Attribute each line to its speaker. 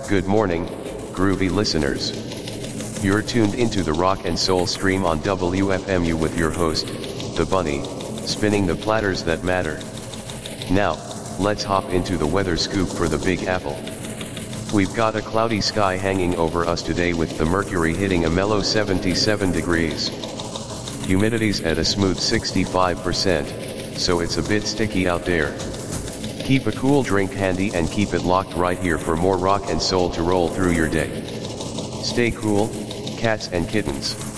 Speaker 1: Good morning, groovy listeners. You're tuned into the Rock and Soul stream on WFMU with your host, The Bunny, spinning the platters that matter. Now, let's hop into the weather scoop for the Big Apple. We've got a cloudy sky hanging over us today with the mercury hitting a mellow 77 degrees. Humidity's at a smooth 65%, so it's a bit sticky out there. Keep a cool drink handy and keep it locked right here for more rock and soul to roll through your day. Stay cool, cats and kittens.